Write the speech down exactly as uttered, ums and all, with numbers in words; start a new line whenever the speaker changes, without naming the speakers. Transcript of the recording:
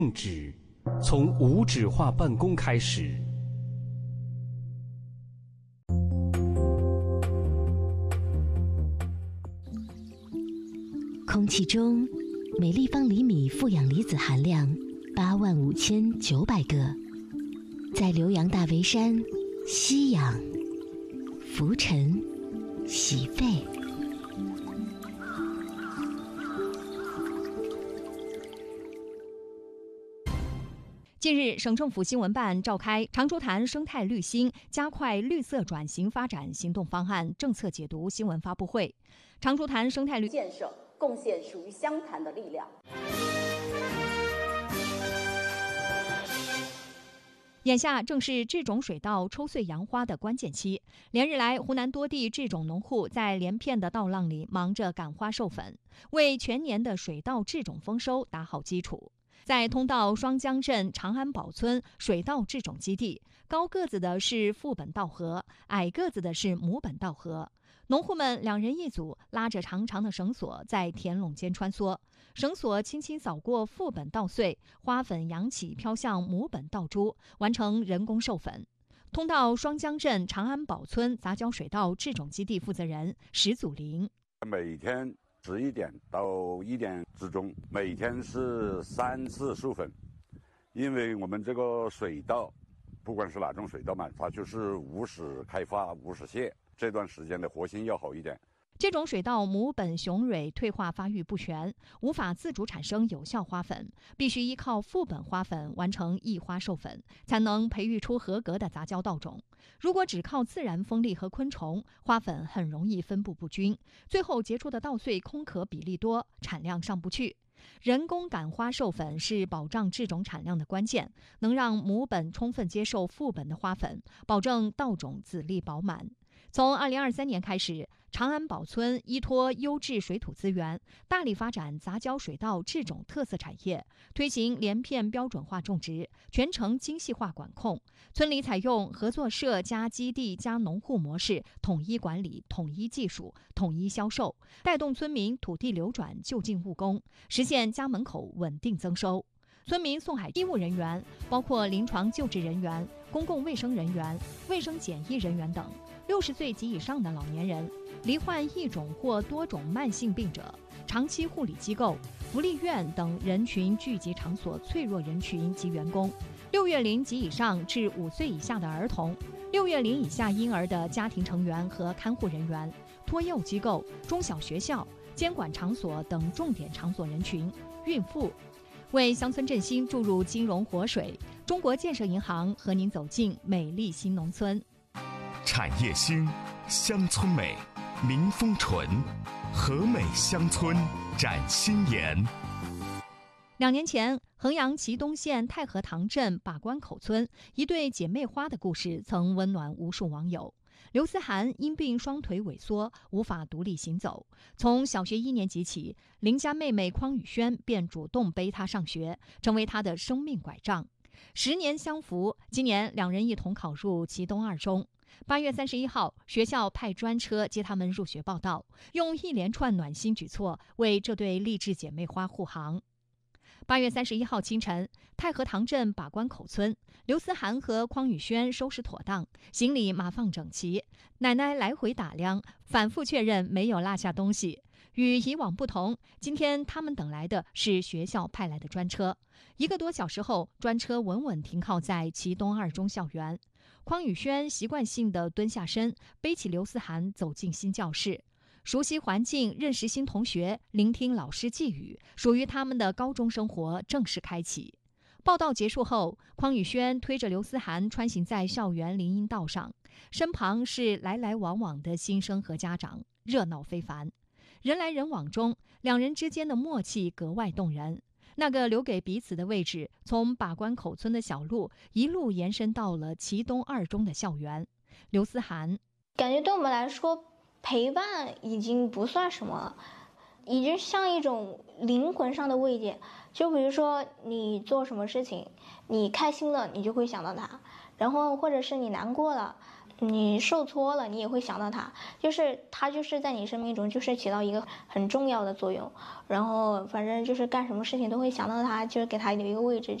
政治从无纸化办公开始。
空气中每立方厘米负氧离子含量八万五千九百个，在浏阳大围山吸氧、浮沉、洗肺。
近日，省政府新闻办召开长株潭生态绿心加快绿色转型发展行动方案政策解读新闻发布会。长株潭生态绿
建设贡献属于湘潭的力量。
眼下正是制种水稻抽穗扬花的关键期，连日来，湖南多地制种农户在连片的稻浪里忙着赶花授粉，为全年的水稻制种丰收打好基础。在通道双江镇长安堡村水稻制种基地，高个子的是父本稻禾，矮个子的是母本稻禾。农户们两人一组，拉着长长的绳索在田垄间穿梭，绳索轻轻扫过父本稻穗，花粉扬起飘向母本稻株，完成人工授粉。通道双江镇长安堡村杂交水稻制种基地负责人石祖林：
每天十一点到一点之中，每天是三次授粉，因为我们这个水稻，不管是哪种水稻嘛，它就是无始开发无始谢，这段时间的活性要好一点。
这种水稻母本雄蕊退化发育不全，无法自主产生有效花粉，必须依靠父本花粉完成异花授粉，才能培育出合格的杂交稻种。如果只靠自然风力和昆虫，花粉很容易分布不均，最后结出的稻穗空壳比例多，产量上不去。人工赶花授粉是保障制种产量的关键，能让母本充分接受父本的花粉，保证稻种籽粒饱满。从二零二三年开始，长安堡村依托优质水土资源，大力发展杂交水稻制种特色产业，推行连片标准化种植，全程精细化管控。村里采用合作社加基地加农户模式，统一管理、统一技术、统一销售，带动村民土地流转就近务工，实现家门口稳定增收。村民送海医务人员，包括临床救治人员、公共卫生人员、卫生检疫人员等，六十岁及以上的老年人，罹患一种或多种慢性病者，长期护理机构、福利院等人群聚集场所脆弱人群及员工，六月龄及以上至五岁以下的儿童，六月龄以下婴儿的家庭成员和看护人员，托幼机构、中小学校、监管场所等重点场所人群，孕妇。为乡村振兴注入金融活水，中国建设银行和您走进美丽新农村。
产业兴，乡村美，民风纯，和美乡村展新颜。
两年前，衡阳祁东县太和塘镇把关口村一对姐妹花的故事曾温暖无数网友。刘思涵因病双腿萎缩，无法独立行走。从小学一年级起，邻家妹妹匡宇轩便主动背她上学，成为她的生命拐杖。十年相扶，今年两人一同考入祁东二中。八月三十一号，学校派专车接他们入学报到，用一连串暖心举措为这对励志姐妹花护航。八月三十一号清晨，太和塘镇把关口村，刘思涵和匡宇轩收拾妥当，行李码放整齐，奶奶来回打量，反复确认没有落下东西。与以往不同，今天他们等来的是学校派来的专车。一个多小时后，专车稳稳停靠在祁东二中校园。匡宇轩习惯性地蹲下身，背起刘思涵走进新教室。熟悉环境，认识新同学，聆听老师寄语，属于他们的高中生活正式开启。报到结束后，匡宇轩推着刘思涵穿行在校园林荫道上，身旁是来来往往的新生和家长，热闹非凡。人来人往中，两人之间的默契格外动人。那个留给彼此的位置，从把关口村的小路一路延伸到了祁东二中的校园。刘思涵
感觉对我们来说，陪伴已经不算什么，已经像一种灵魂上的慰藉。就比如说你做什么事情，你开心了，你就会想到他，然后或者是你难过了， 你受挫了，你也会想到他，就是他就是在你生命中就是起到一个很重要的作用，然后反正就是干什么事情都会想到他，就是给他留一个位置。